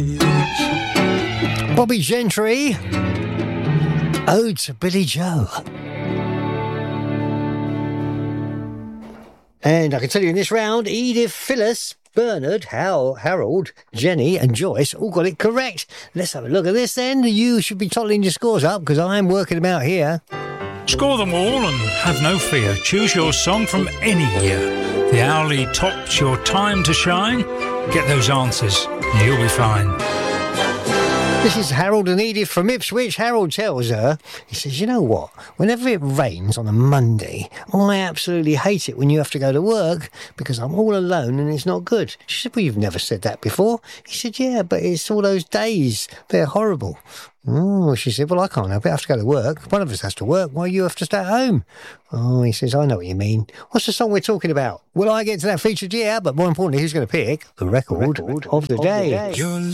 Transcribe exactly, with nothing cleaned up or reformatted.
Bobby Gentry, Ode to Billy Joe. And I can tell you in this round, Edith, Phyllis, Bernard, Hal, Harold, Jenny and Joyce all got it correct. Let's have a look at this then. You should be totalling your scores up because I'm working them out here. Score them all and have no fear. Choose your song from any year. The hourly tops your time to shine. Get those answers and you'll be fine. This is Harold and Edith from Ipswich. Harold tells her, he says, you know what? Whenever it rains on a Monday, I absolutely hate it when you have to go to work because I'm all alone and it's not good. She said, well, you've never said that before. He said, yeah, but it's all those days. They're horrible. Oh, she said, well, I can't help it. I have to go to work. One of us has to work while you have to stay at home. Oh, he says, I know what you mean. What's the song we're talking about? Will I get to that featured? Yeah, but more importantly, who's going to pick the record, the record of the of day? The day.